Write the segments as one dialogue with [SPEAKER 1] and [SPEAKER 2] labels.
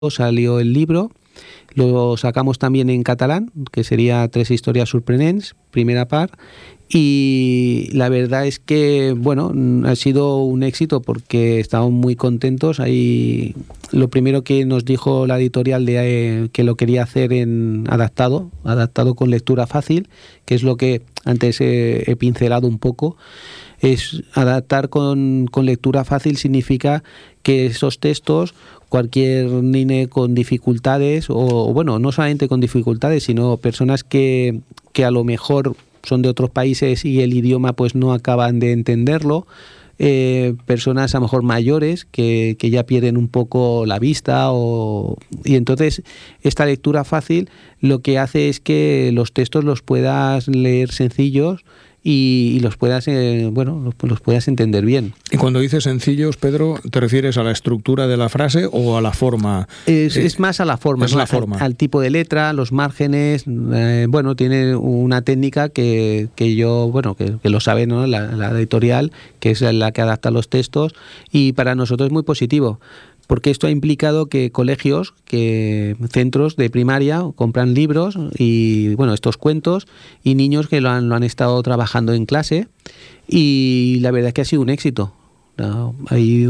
[SPEAKER 1] salió el libro. Lo sacamos también en catalán, que sería 3 historias sorprendents, primera part. Y la verdad es que, bueno, ha sido un éxito porque estamos muy contentos. Ahí lo primero que nos dijo la editorial que lo quería hacer en adaptado con lectura fácil, que es lo que antes he pincelado un poco. Es adaptar con lectura fácil significa que esos textos, cualquier niño con dificultades, o bueno, no solamente con dificultades, sino personas que a lo mejor son de otros países y el idioma pues no acaban de entenderlo, personas a lo mejor mayores que ya pierden un poco la vista, y entonces esta lectura fácil lo que hace es que los textos los puedas leer sencillos y los puedas los puedas entender bien.
[SPEAKER 2] Y cuando dices sencillos, Pedro, ¿te refieres a la estructura de la frase o a la forma?
[SPEAKER 1] Es más a la forma,
[SPEAKER 2] es
[SPEAKER 1] ¿no?
[SPEAKER 2] la forma.
[SPEAKER 1] Al tipo de letra, los márgenes. Tiene una técnica que lo sabe, ¿no? la editorial, que es la que adapta los textos, y para nosotros es muy positivo. Porque esto ha implicado que colegios, que centros de primaria compran libros y estos cuentos, y niños que lo han estado trabajando en clase, y la verdad es que ha sido un éxito. Hay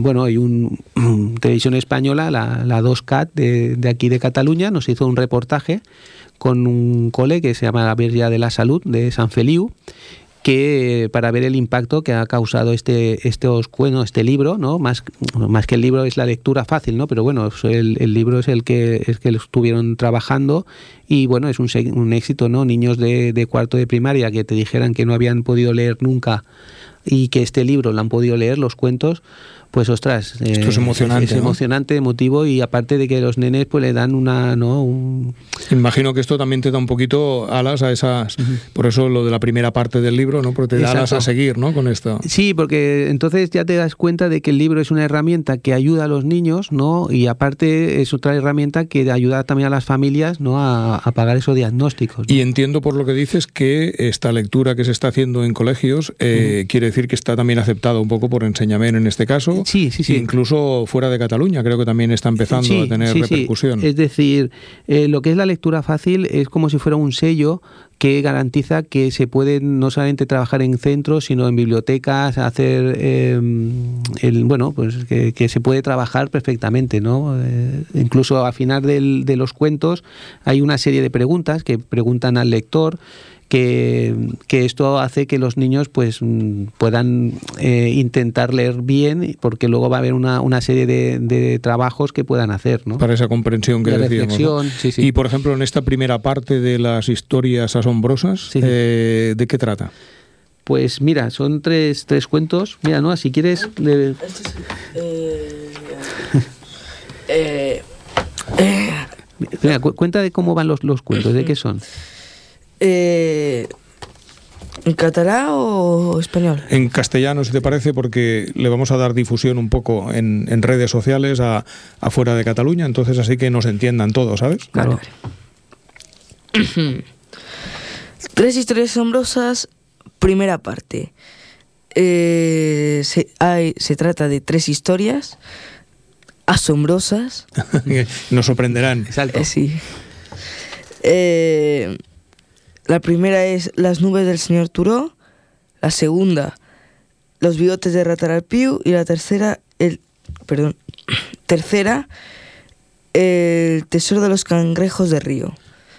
[SPEAKER 1] un Televisión Española, la 2CAT de aquí de Cataluña, nos hizo un reportaje con un cole que se llama la Verge de la Salud de Sant Feliu, que para ver el impacto que ha causado este libro, ¿no? Más que el libro es la lectura fácil, ¿no? Pero bueno, el libro es el que lo estuvieron trabajando, y bueno, es un éxito, ¿no? Niños de cuarto de primaria que te dijeran que no habían podido leer nunca y que este libro lo han podido leer, los cuentos, pues ostras,
[SPEAKER 2] esto es emocionante.
[SPEAKER 1] Es emocionante, emotivo, y aparte de que los nenes pues le dan
[SPEAKER 2] Imagino que esto también te da un poquito alas a esas, por eso lo de la primera parte del libro, ¿no? Porque te da alas a seguir, ¿no? Con esto.
[SPEAKER 1] Sí, porque entonces ya te das cuenta de que el libro es una herramienta que ayuda a los niños, ¿no? Y aparte es otra herramienta que ayuda también a las familias, ¿no? A pagar esos diagnósticos, ¿no?
[SPEAKER 2] Y entiendo por lo que dices que esta lectura que se está haciendo en colegios quiere decir que está también aceptada un poco por Enseñamen en este caso.
[SPEAKER 1] Sí.
[SPEAKER 2] Incluso fuera de Cataluña creo que también está empezando a tener repercusión.
[SPEAKER 1] Sí. Es decir, lo que es la lectura fácil es como si fuera un sello que garantiza que se puede no solamente trabajar en centros, sino en bibliotecas, hacer que se puede trabajar perfectamente, ¿no? Incluso al final de los cuentos hay una serie de preguntas que preguntan al lector, que esto hace que los niños pues puedan intentar leer bien, porque luego va a haber una serie de trabajos que puedan hacer, ¿no?
[SPEAKER 2] Para esa comprensión que
[SPEAKER 1] de
[SPEAKER 2] decíamos,
[SPEAKER 1] reflexión, ¿no? Sí.
[SPEAKER 2] Y por ejemplo, en esta primera parte de las historias asombrosas, ¿de qué trata?
[SPEAKER 1] Pues mira, son tres cuentos. Mira, ¿no? Si quieres... Mira, cuenta de cómo van los cuentos, ¿de qué son?
[SPEAKER 3] ¿En catalán o español?
[SPEAKER 2] En castellano, si te parece, porque le vamos a dar difusión un poco en redes sociales afuera de Cataluña, entonces así que nos entiendan todos, ¿sabes?
[SPEAKER 1] Claro.
[SPEAKER 3] Vale. 3 historias asombrosas, primera parte. Se trata de 3 historias asombrosas.
[SPEAKER 2] Nos sorprenderán.
[SPEAKER 1] Exacto.
[SPEAKER 3] Sí. La primera es Las nubes del señor Turó, la segunda Los bigotes de Rataralpiu, y la tercera El tesoro de los cangrejos de río.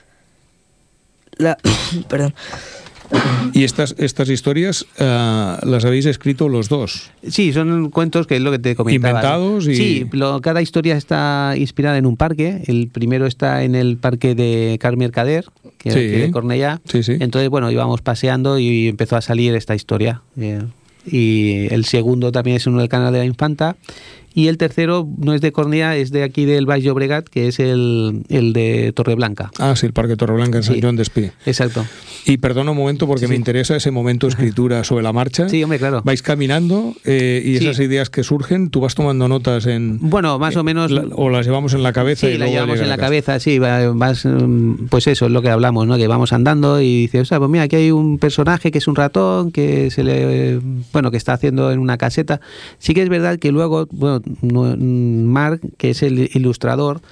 [SPEAKER 3] ¿Y
[SPEAKER 2] estas historias las habéis escrito los dos?
[SPEAKER 1] Sí, son cuentos que es lo que te comentaba.
[SPEAKER 2] ¿Inventados?
[SPEAKER 1] Sí, cada historia está inspirada en un parque. El primero está en el parque de Carme Mercader, que de Cornellá.
[SPEAKER 2] Sí.
[SPEAKER 1] Entonces, íbamos paseando y empezó a salir esta historia. Y el segundo también es uno del Canal de la Infanta. Y el tercero no es de Cornellá, es de aquí del Baix Llobregat, que es el de Torreblanca.
[SPEAKER 2] Ah, sí, el Parque Torreblanca en Sant Joan d'Espí.
[SPEAKER 1] Exacto.
[SPEAKER 2] Y perdona un momento porque me interesa ese momento de escritura sobre la marcha.
[SPEAKER 1] Sí, hombre, claro.
[SPEAKER 2] Vais caminando y esas ideas que surgen, tú vas tomando notas en...
[SPEAKER 1] Bueno, más o menos...
[SPEAKER 2] o las llevamos en la cabeza.
[SPEAKER 1] Sí, las llevamos en la cabeza, sí. Vas, pues eso es lo que hablamos, ¿no? Que vamos andando y dices, o sea, pues mira, aquí hay un personaje que es un ratón, que que está haciendo en una caseta. Sí que es verdad que luego, Marc, que es el ilustrador,